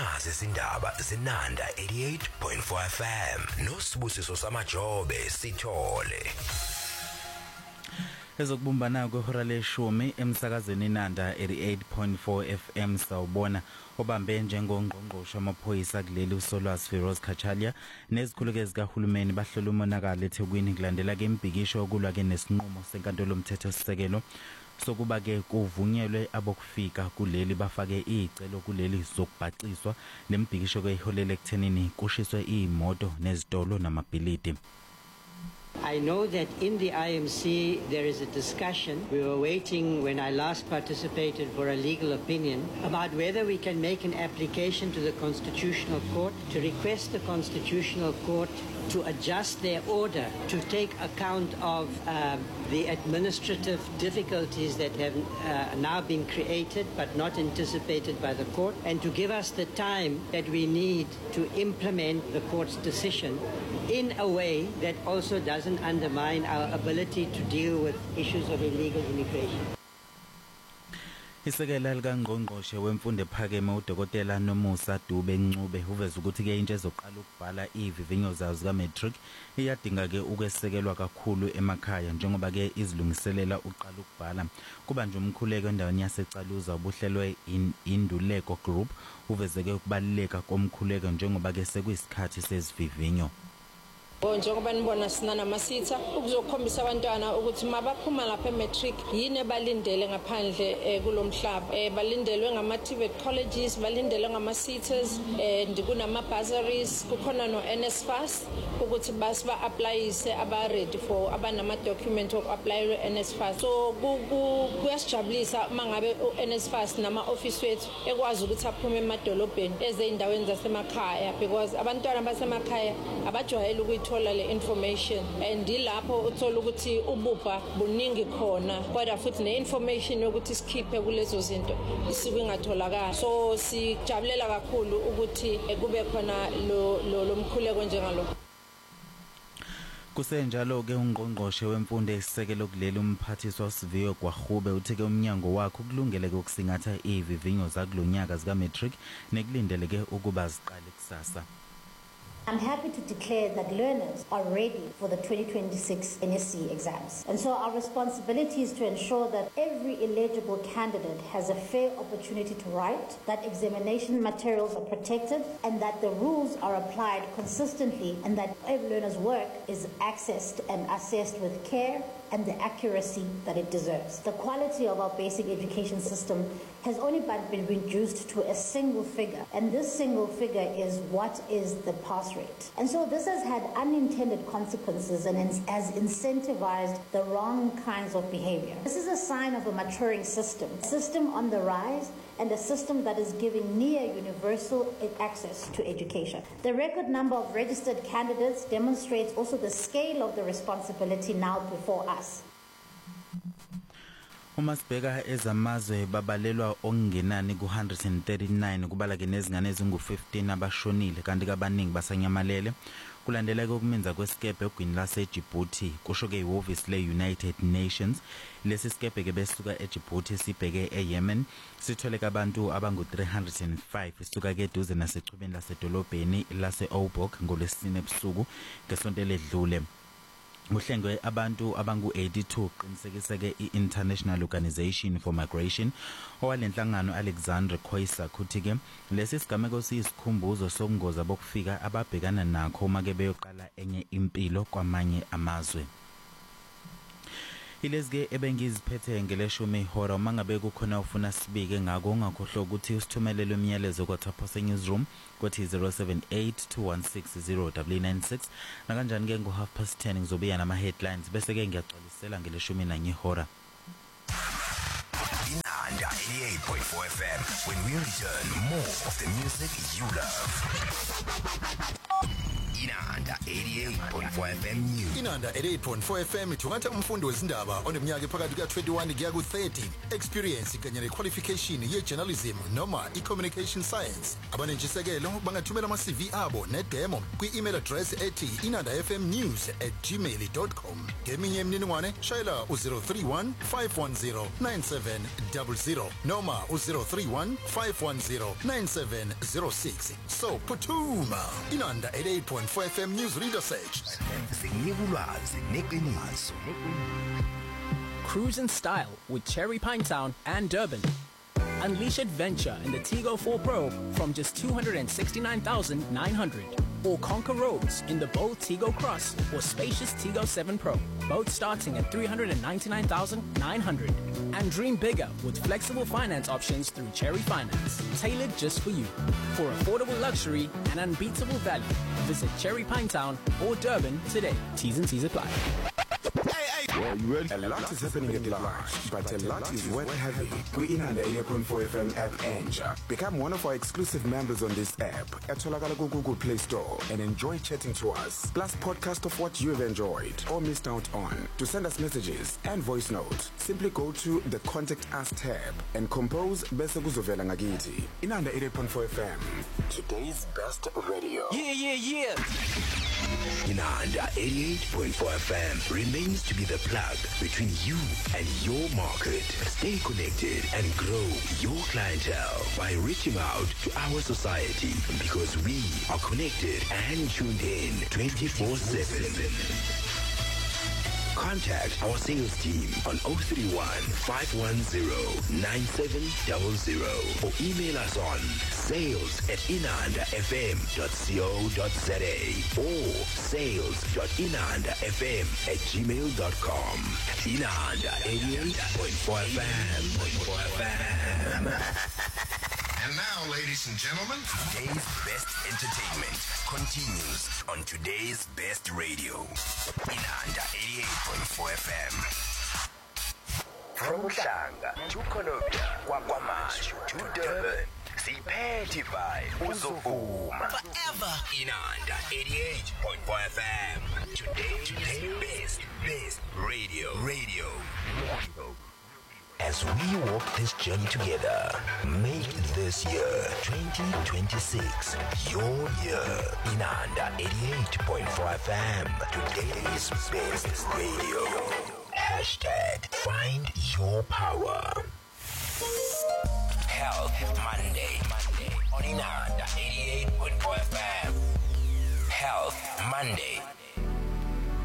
nazi izindaba zinanda 88.4 FM nosibusiso samajobe sithole. Ezokubumbana kwehora leshumi emsakazweni Nanda 88.4 FM sawubona obambe njengongqongqoshe amaphoyisa kuleli uSolwazi Feroz Khachalia nezikhulukezi kahulumeni bahlola umonakalo eThekwini kulandela ke imbhikisho okulwa ke nesinqumo senkantolo mthetho sisekelo sokuba ke kuvunyelwe abokufika kuleli bafake izicelo kuleli zokubhaciswa lembhikisho ke iholele ekuthenini kushiswe izimoto nezitolo namabhilidi. I know that in the IMC there is a discussion. We were waiting when I last participated for a legal opinion about whether we can make an application to the Constitutional Court to request the Constitutional Court to adjust their order to take account of the administrative difficulties that have now been created but not anticipated by the court, and to give us the time that we need to implement the court's decision in a way that also doesn't undermine our ability to deal with issues of illegal immigration. Isekela likangqongqoshe wemfundo ephakeme uDokotela Nomusa Dube Ncube uveza ukuthi ke into ezoqala ukubhala ivivinyo zazo zikaMatric iyadinga ke ukwesekelwa kakhulu emakhaya njengoba ke izilungiselela uqala ukubhala kuba nje umkhuleko endaweni yaseCaluza obuhlelwe Induleko Group uveze ke ukubaluleka komkhuleko njengoba ke sekuyisikhathi sezivivinyo. Njengoba nibona sina namasitha ukuzokhombisa abantwana ukuthi mabaphuma lapha eMatric yini balindele ngaphandle kulomhlaba balindelwe ngama-TVET colleges balindelwe ngama-sitters kunama bursaries kukhona no NSFAS ukuthi basiba applyise aba ready for abanama document of apply NSFAS so kuyasijabulisa mangabe uNSFAS nama office wethu ekwazi ukuthi aphume emadolobheni ezeindaweni zasemakhaya because abantwana basemakhaya abajwayele ukuthi le information and ilapho uthola ukuthi ubupha buningi khona kodwa futhi neinformation yokuthi sikhiphe kulezo zinto isuke ingatholakala so sijabulela kakhulu ukuthi kube khona lo mkhuleko njengalokho. Kusenjalo ke ungqongqoshe wemfundo esisekelo kuleli umphathiswa Siviyo Gwagube uthi ke umnyango wakhe kulungele ke ukusingatha ivivinyo zakulonyaka zikaMatric nekulindeleke ukuba ziqale kusasa. I'm happy to declare that learners are ready for the 2026 NSC exams. And so our responsibility is to ensure that every eligible candidate has a fair opportunity to write, that examination materials are protected, and that the rules are applied consistently, and that every learner's work is accessed and assessed with care and the accuracy that it deserves. The quality of our basic education system has only been reduced to a single figure, and this single figure is what is the pass rate. And so this has had unintended consequences and has incentivized the wrong kinds of behavior. This is a sign of a maturing system, a system on the rise, and a system that is giving near universal access to education. The record number of registered candidates demonstrates also the scale of the responsibility now before us. Uma sibheka ezamazwe babalelwa okungenani ku139 kubala ke nezingane ezingu15 abashonile kanti kabaningi basanyamalele kulandela ukumenza kwesikepe ogwini laseDjibouti kusho ke ihhovisi leUnited Nations lesi sikepe ke besuka eDjibouti sibheke eYemen sithole abantu abangu305 isuka ke eduze nasechubeni lasedolobheni laseObok ngolesine ebusuku ngesonto ledlule. Kuhlengwe abantu abangu82 qinisekisa ke iInternational Organization for Migration owalenhlangano Alexandre Khoisa kuthi ke lesi sigameko siyisikhumbuzo sokungoza bokufika ababhekana nakho uma ke beyoqala enye impilo kwamanye amazwe. Ilezike ebengiziphethe ngeleshumi ihora uma ngabe kukhona ufuna sibike ngako ungakhohlwa ukuthi usithumelele imiyalezo kwaThaphosa Newsroom kwathi 0782160996 nakanjani ke ngo10:30 ngizobiya nama headlines bese ke ngiyagcwalisela ngeleshumi nanye ihora. Nanda 88.4 FM when we return more of the music you love. Inanda 88.4 FM News. Inanda 88.4 FM ithungatha umfundi wezindaba oneminyaka ephakathi ka-21 kuya ku-30 experience kanye ne-qualification ye-journalism noma i-communication science. Abanentshisekelo bangathumela ama-CV abo ne-demo kwi-email address ethi inandafmnews@gmail.com. Ngeminye imininingwane shayela u-031 510 9700 noma u-031 510 9706. So phuthuma Inanda 88.4 FM News Reader Search. Sengibulwazi neqiniso. Cruise in style with Cherry Pinetown and Durban. Unleash adventure in the Tigo 4 Pro from just 269,900. Or conquer roads in the bold Tigo Cross or spacious Tigo 7 Pro, both starting at 399,900. And dream bigger with flexible finance options through Cherry Finance, tailored just for you. For affordable luxury and unbeatable value, visit Cherry Pinetown or Durban today. T's and C's apply. Well, you ready? A lot is happening at large, but a lot is worth having. We're in the 88.4 FM app Anja. Become one of our exclusive members on this app at Tolakala Google Play Store and enjoy chatting to us. Plus podcast of what you have enjoyed or missed out on. To send us messages and voice notes, simply go to the Contact Us tab and compose Bese Kuzovela Ngakiti. In the 88.4 FM, today's best radio. Yeah. Inanda 88.4 FM remains to be the plug between you and your market. Stay connected and grow your clientele by reaching out to our society because we are connected and tuned in 24/7. Contact our sales team on 031 510 9700 or email us on sales@inandafm.co.za or sales.inandafm@gmail.com. Inanda 88.4 FM. And now, ladies and gentlemen, Today's best entertainment continues on today's best radio. Inanda 88.4 FM. From Uhlanga to Colombia, Kwagwamashu to Durban, Siphethe by Uzovuma. Forever. Inanda 88.4 FM. Today's best radio. As we walk this journey together, make this year 2026 your year. Inanda 88.4 FM, today's best radio. #find your power. Health Monday on Inanda 88.4 FM. Health Monday.